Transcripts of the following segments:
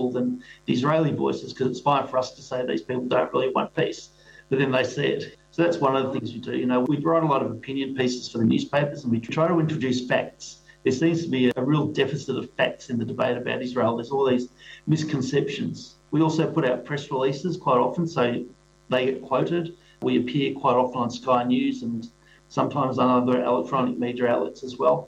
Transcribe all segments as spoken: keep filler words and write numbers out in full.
than the Israeli voices, because it's fine for us to say these people don't really want peace, but then they say it. So that's one of the things we do. You know, we write a lot of opinion pieces for the newspapers, and we try to introduce facts. There seems to be a real deficit of facts in the debate about Israel. There's all these misconceptions. We also put out press releases quite often, so they get quoted. We appear quite often on Sky News and sometimes on other electronic media outlets as well.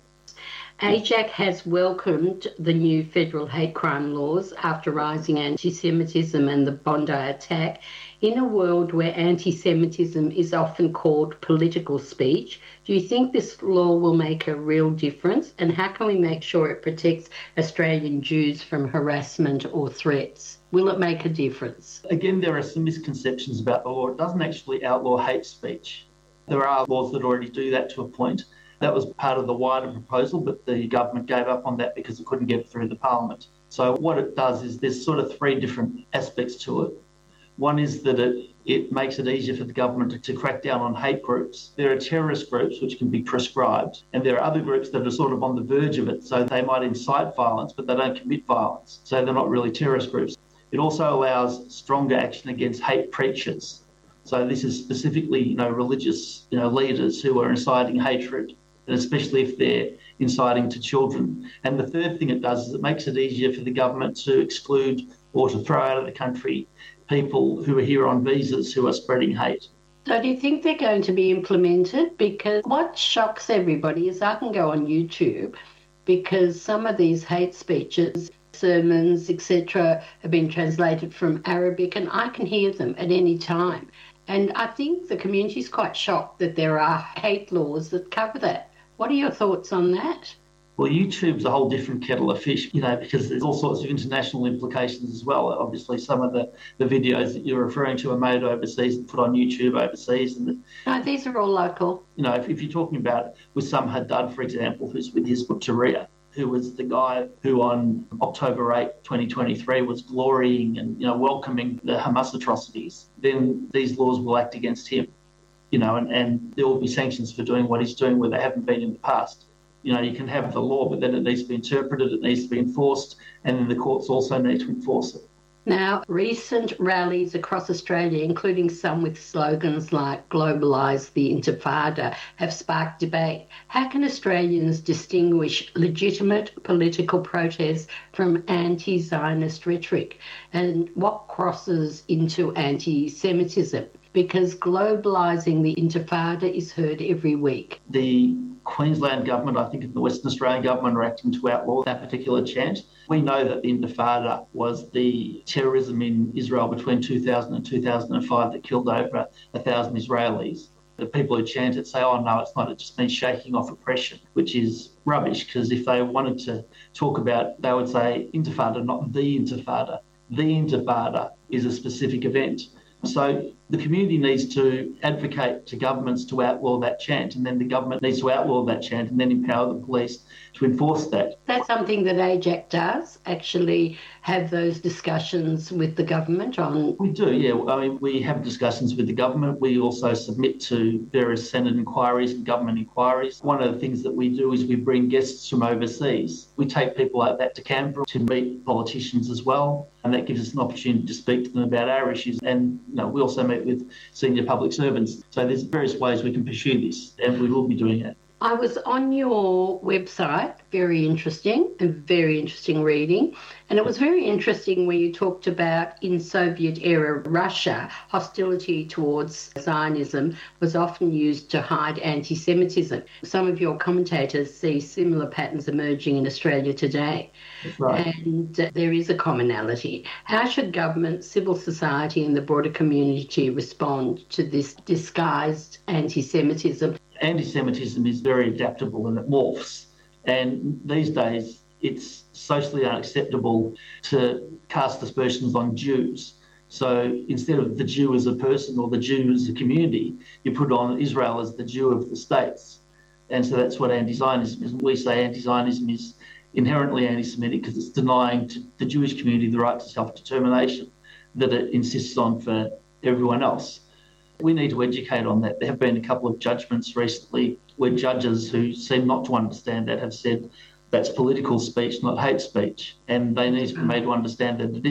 A J A C has welcomed the new federal hate crime laws after rising anti-Semitism and the Bondi attack. In a world where anti-Semitism is often called political speech, do you think this law will make a real difference? And how can we make sure it protects Australian Jews from harassment or threats? Will it make a difference? Again, there are some misconceptions about the law. It doesn't actually outlaw hate speech. There are laws that already do that to a point. That was part of the wider proposal, but the government gave up on that because it couldn't get it through the parliament. So what it does is there's sort of three different aspects to it. One is that it, it makes it easier for the government to, to crack down on hate groups. There are terrorist groups which can be prescribed, and there are other groups that are sort of on the verge of it. So they might incite violence, but they don't commit violence. So they're not really terrorist groups. It also allows stronger action against hate preachers. So this is specifically, you know, religious, you know, leaders who are inciting hatred, and especially if they're inciting to children. And the third thing it does is it makes it easier for the government to exclude or to throw out of the country people who are here on visas who are spreading hate. So do you think they're going to be implemented? Because what shocks everybody is I can go on YouTube because some of these hate speeches, sermons, et cetera, have been translated from Arabic and I can hear them at any time. And I think the community is quite shocked that there are hate laws that cover that. What are your thoughts on that? Well, YouTube's a whole different kettle of fish, you know, because there's all sorts of international implications as well. Obviously, some of the, the videos that you're referring to are made overseas and put on YouTube overseas. And no, these are all local. You know, if, if you're talking about Wissam Haddad, for example, who's with Hizb ut-Tahrir, who was the guy who on October eighth, twenty twenty-three was glorying and, you know, welcoming the Hamas atrocities, then these laws will act against him, you know, and, and there will be sanctions for doing what he's doing where they haven't been in the past. You know, you can have the law, but then it needs to be interpreted, it needs to be enforced, and then the courts also need to enforce it. Now, recent rallies across Australia, including some with slogans like Globalise the Intifada, have sparked debate. How can Australians distinguish legitimate political protest from anti-Zionist rhetoric? And what crosses into anti-Semitism? Because globalising the Intifada is heard every week. The Queensland government, I think, and the Western Australian government are acting to outlaw that particular chant. We know that the Intifada was the terrorism in Israel between two thousand and two thousand five that killed over a thousand Israelis. The people who chant it say, oh no, it's not, it just means shaking off oppression, which is rubbish, because if they wanted to talk about, they would say Intifada, not the Intifada. The Intifada is a specific event. So the community needs to advocate to governments to outlaw that chant, and then the government needs to outlaw that chant and then empower the police to enforce that. That's something that A J A C does, actually have those discussions with the government on... We do, yeah. I mean, we have discussions with the government. We also submit to various Senate inquiries and government inquiries. One of the things that we do is we bring guests from overseas. We take people like that to Canberra to meet politicians as well, and that gives us an opportunity to speak to them about our issues. And you know, we also meet with senior public servants. So there's various ways we can pursue this, and we will be doing it. I was on your website, very interesting and very interesting reading. And it was very interesting where you talked about in Soviet-era Russia, hostility towards Zionism was often used to hide anti-Semitism. Some of your commentators see similar patterns emerging in Australia today. That's right. And uh, there is a commonality. How should government, civil society and the broader community respond to this disguised anti-Semitism? Anti-Semitism is very adaptable and it morphs. And these days, it's socially unacceptable to cast aspersions on Jews. So instead of the Jew as a person or the Jew as a community, you put on Israel as the Jew of the states. And so that's what anti-Zionism is. We say anti-Zionism is inherently anti-Semitic because it's denying to the Jewish community the right to self-determination that it insists on for everyone else. We need to educate on that. There have been a couple of judgments recently where judges who seem not to understand that have said that's political speech, not hate speech. And they need to be made to understand that it is